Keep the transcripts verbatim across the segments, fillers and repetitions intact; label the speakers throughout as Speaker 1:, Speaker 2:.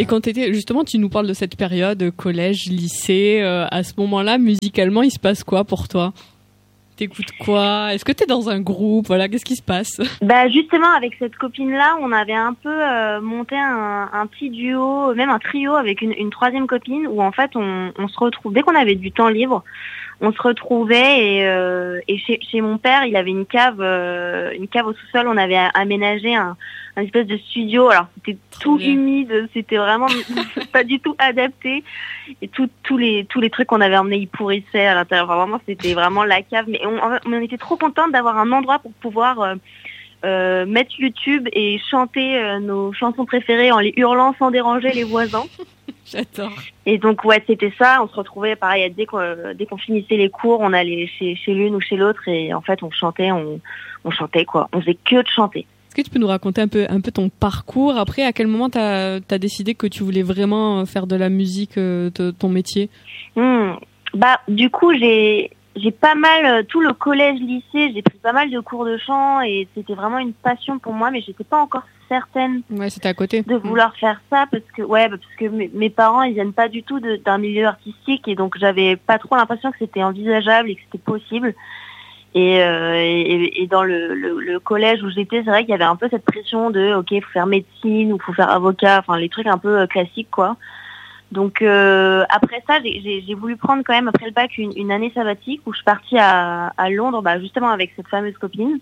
Speaker 1: Et quand t'étais, justement, tu nous parles de cette période, collège, lycée, euh, à ce moment-là, musicalement, il se passe quoi pour toi? T'écoutes quoi? Est-ce que t'es dans un groupe? Voilà, qu'est-ce qui se passe?
Speaker 2: Bah justement, avec cette copine-là, on avait un peu euh, monté un, un petit duo, même un trio avec une, une troisième copine, où en fait on, on se retrouve, dès qu'on avait du temps libre, on se retrouvait et, euh, et chez, chez mon père, il avait une cave, euh, une cave au sous-sol. On avait aménagé un, un espèce de studio. Alors c'était tout
Speaker 1: bien.
Speaker 2: humide, c'était vraiment pas du tout adapté. Et tout, tous les tous les trucs qu'on avait emmenés, ils pourrissaient à l'intérieur. Enfin, vraiment, c'était vraiment la cave. Mais on, on était trop contents d'avoir un endroit pour pouvoir euh, euh, mettre YouTube et chanter euh, nos chansons préférées en les hurlant sans déranger les voisins.
Speaker 1: J'adore.
Speaker 2: Et donc ouais, c'était ça. On se retrouvait pareil dès qu'on dès qu'on finissait les cours, on allait chez chez l'une ou chez l'autre et en fait on chantait, on on chantait quoi. On faisait que de chanter.
Speaker 1: Est-ce que tu peux nous raconter un peu un peu ton parcours? Après, à quel moment t'as t'as décidé que tu voulais vraiment faire de la musique euh, de, ton métier?
Speaker 2: Hmm. Bah du coup j'ai j'ai pas mal tout le collège lycée, j'ai pris pas mal de cours de chant et c'était vraiment une passion pour moi, mais j'étais pas encore certaine
Speaker 1: ouais, c'était à côté.
Speaker 2: de vouloir mmh. faire ça parce que ouais parce que mes, mes parents ils viennent pas du tout de, d'un milieu artistique et donc j'avais pas trop l'impression que c'était envisageable et que c'était possible et, euh, et, et dans le, le, le collège où j'étais, c'est vrai qu'il y avait un peu cette pression de ok faut faire médecine ou faut faire avocat, enfin les trucs un peu classiques quoi. Donc euh, après ça, j'ai, j'ai, j'ai voulu prendre quand même après le bac une, une année sabbatique où je suis partie à, à Londres, bah, justement avec cette fameuse copine,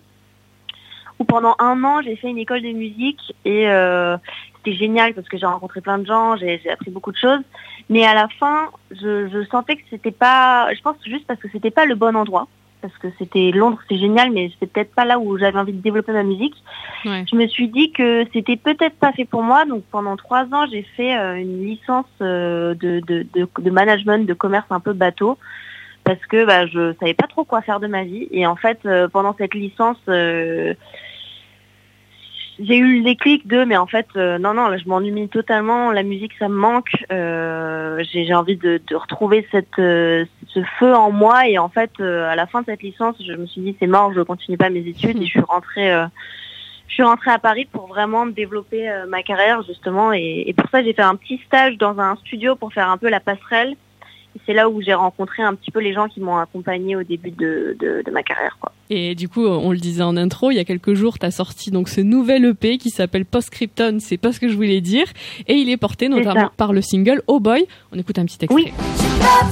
Speaker 2: où pendant un an j'ai fait une école de musique et euh, c'était génial parce que j'ai rencontré plein de gens, j'ai, j'ai appris beaucoup de choses. Mais à la fin, je, je sentais que c'était pas, je pense juste parce que c'était pas le bon endroit. Parce que c'était Londres, c'est génial, mais c'est peut-être pas là où j'avais envie de développer ma musique. Ouais. Je me suis dit que c'était peut-être pas fait pour moi. Donc pendant trois ans, j'ai fait euh, une licence euh, de, de, de, de management, de commerce un peu bateau, parce que bah, je savais pas trop quoi faire de ma vie. Et en fait, euh, pendant cette licence, euh, j'ai eu le déclic de, mais en fait, euh, non, non, là, je m'ennuie totalement. La musique, ça me manque. Euh, j'ai, j'ai envie de, de retrouver cette, euh, ce feu en moi. Et en fait, euh, à la fin de cette licence, je me suis dit, c'est mort, je continue pas mes études. Et je suis rentrée, euh, je suis rentrée à Paris pour vraiment développer euh, ma carrière, justement. Et, et pour ça, j'ai fait un petit stage dans un studio pour faire un peu la passerelle. Et c'est là où j'ai rencontré un petit peu les gens qui m'ont accompagnée au début de, de, de ma carrière, quoi.
Speaker 1: Et du coup, on le disait en intro, il y a quelques jours, tu as sorti donc ce nouvel E P qui s'appelle Postscriptum, c'est pas ce que je voulais dire, et il est porté notamment par le single Oh Boy. On écoute un petit extrait.
Speaker 2: Oui.